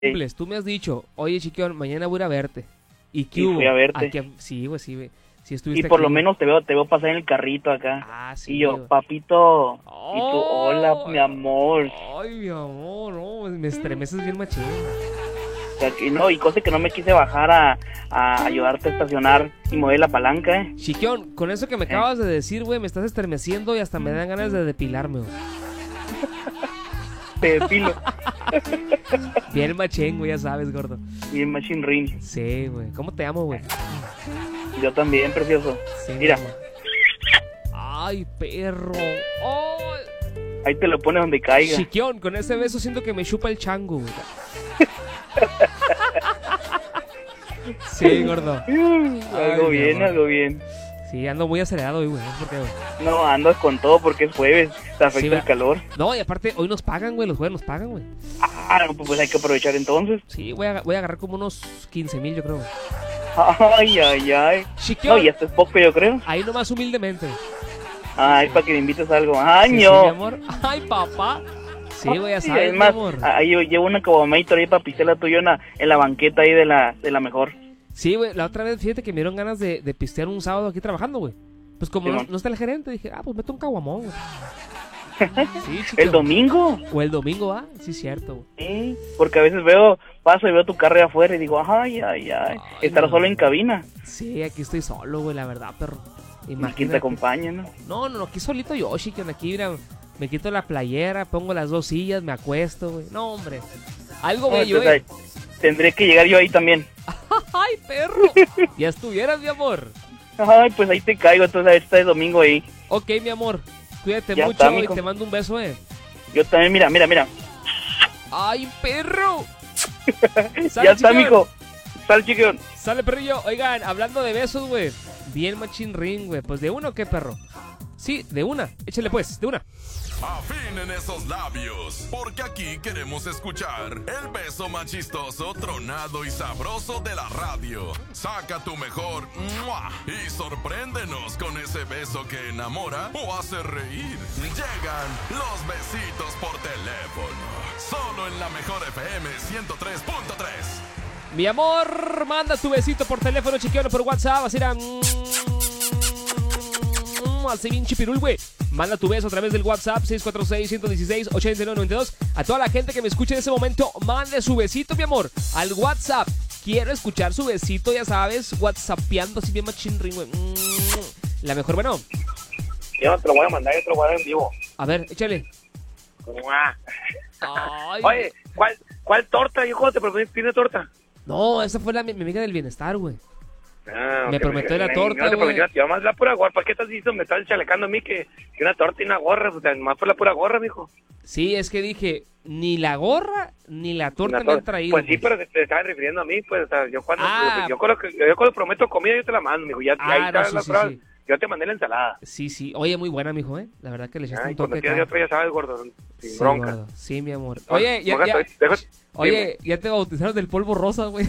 cumples, tú me has dicho, oye, Chiquión, mañana voy a ir a verte. ¿Y qué Sí, hubo? fui a verte. Sí, güey, sí, güey. Sí Y estuviste por aquí, lo güey. menos te veo pasar en el carrito acá. Ah, sí, Y yo, güey. papito, y tú, Oh, hola, mi amor. Ay, mi amor, no, me estremeces bien machín. O sea, y cosa que no me quise bajar a ayudarte a estacionar y mover la palanca, Chiquión, con eso que me acabas de decir, güey, me estás estremeciendo y hasta me dan ganas de depilarme, güey. Te depilo. Bien machín, güey, ya sabes, gordo. Bien machine ring. Sí, güey. ¿Cómo te amo, güey? Yo también, precioso. Sí, Mira, mi amor. Ay, perro. Oh, ahí te lo pones donde caiga. Chiquión, con ese beso siento que me chupa el chango, güey. Sí, gordo. Algo Ay, mi bien, amor. algo bien. Sí, ando muy acelerado hoy, güey. ¿Por qué, güey? No, andas con todo porque es jueves, te afecta Sí, el va. calor. No, y aparte, hoy nos pagan, güey. Los jueves nos pagan, güey. Ah, no, pues hay que aprovechar entonces. Sí, voy a agarrar como unos 15,000, yo creo, güey. Ay, ay, ay. Chiquión, No, y esto es poco, yo creo. ahí nomás humildemente. Ay, para que me invites a algo. Ay, Sí, sí, no. mi amor. Ay, papá. Sí, güey, ya Sí, sabes, es mi más, amor. ahí yo llevo una cabomator ahí para pistear la tuya en la banqueta ahí de la mejor. Sí, güey, la otra vez, fíjate que me dieron ganas de pistear un sábado aquí trabajando, güey. Pues como Sí, no, man. no está el gerente, dije, pues meto un caguamón, güey. Sí, chico. El domingo. O el domingo, ¿va? Sí, cierto, güey. Sí, porque a veces paso y veo tu carro ahí afuera y digo, ay, ay, ay. Estarás no. solo en cabina. Sí, aquí estoy solo, güey, la verdad, perro. ¿Y quién te Imagínate. acompaña, no? No, aquí solito yo, chiquen, aquí, mira, me quito la playera, pongo las 2 sillas, me acuesto, güey. No, hombre. Algo No, bello, entonces, tendré que llegar yo ahí también. Ay, perro. Ya estuvieras, mi amor. Ay, pues ahí te caigo, entonces a ver, está el domingo ahí. Ok, mi amor. Cuídate Ya mucho está, y mijo. te mando un beso, Yo también, mira. Ay, perro. Ya está, mijo. Sal, chiquillo. Sale, perrillo. Oigan, hablando de besos, güey. Bien machín ring, güey. Pues de uno, ¿o qué, perro? Sí, de una. Échale pues, de una. Afinen esos labios, porque aquí queremos escuchar el beso más chistoso, tronado y sabroso de la radio. Saca tu mejor ¡mua! Y sorpréndenos con ese beso que enamora o hace reír. Llegan los besitos por teléfono, solo en la mejor FM 103.3. Mi amor, manda tu besito por teléfono, chiquiano, por WhatsApp. Así era. Así bien chipirul, güey. Manda tu beso a través del WhatsApp 646-116-8992. A toda la gente que me escuche en ese momento, mande su besito, mi amor, al WhatsApp. Quiero escuchar su besito, ya sabes, whatsappeando así bien machín ring, güey. La mejor, bueno. Yo no te lo voy a mandar, yo te lo voy a dar en vivo. A ver, échale. ¡Mua! Ay. Oye, ¿cuál torta? Yo cuando te prometí, ¿tiene torta? No, esa fue mi amiga del bienestar, güey. Ah, Me ok, prometió la no torta, te güey. prometí, más la pura gorra. ¿Para qué estás diciendo? Me estás chalecando a mí que una torta y una gorra. Pues más por la pura gorra, mijo. Sí, es que dije, ni la gorra ni la torta Una me han torta. traído. Pues sí, pero te estabas refiriendo a mí. Pues, o sea, yo cuando prometo comida, yo te la mando, mijo. Ya, ahí está sí, la sí, prueba. sí. Yo te mandé la ensalada. Sí. Oye, muy buena, mijo, ¿eh? La verdad que le echaste Ay, un cuando toque quieras acá. yo otro, ya sabes, gordo. Sin Sí, bronca. gordo. Sí, mi amor. Oye, ya te bautizaron del polvo rosa, güey.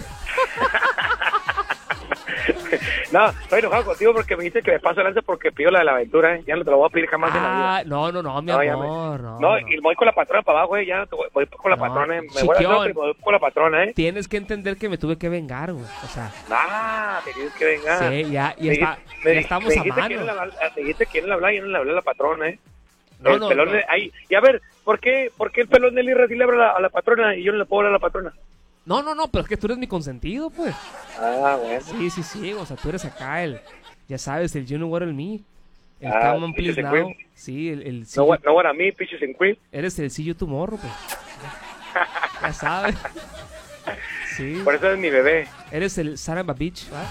No, estoy enojado contigo porque me dijiste que me paso el lance porque pido la de la aventura, ¿eh? Ya no te lo voy a pedir jamás en la vida. No, mi No, ya amor, No, y voy con la patrona para abajo, ya no te voy con la No, patrona, me chiquión. voy a hacer y voy con la patrona, ¿eh? Tienes que entender que me tuve que vengar, güey. O sea, Te tienes que vengar. sí, ya Me estamos a dijiste que mano. me dijiste que él le hablaba y no le hablé a la patrona, ¿eh? No, El no, pelón no. ahí. Y a ver, ¿por qué el pelón de Lira sí le habla a la patrona y yo no le puedo hablar a la patrona? No, pero es que tú eres mi consentido, pues. Ah, bueno. Sí, o sea, tú eres acá ya sabes, el you know what I mean. El Ah, come on please bitches and now. cream. Sí, el No, see you- what a me, pitches and cream. eres el see you tomorrow, pues. Ya sabes. Sí. Por eso es mi bebé. Eres el son of a bitch, ¿va?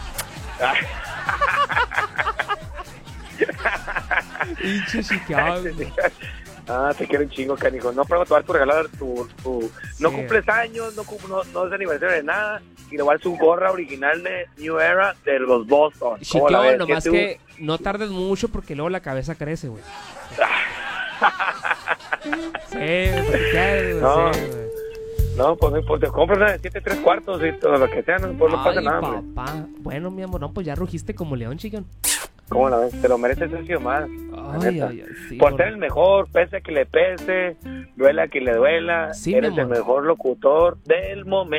Pinche chiquiao, güey. Te quiero un chingo, canijo. No, pero te voy a regalar tu... No Sí. cumples años, no es aniversario de nada. Y le voy a dar su gorra original de New Era de los Boston. ¿Cómo la Chiquiao, ves? nomás tú? que no tardes mucho porque luego la cabeza crece, güey. Sí, porque quieres, güey. No. Sí, güey. No, pues te compras una de 7 3/4 y todo lo que sea, no, pues no pasa Ay, nada, hombre. papá. Bueno, mi amor, no, pues ya rugiste como león, chiquión. ¿Cómo la ves? Te lo mereces, Sergio, más. Ay, sí, Por ser el mejor, pese a que le pese, duela a que le duela, Sí, mi eres el amor. mejor locutor del momento.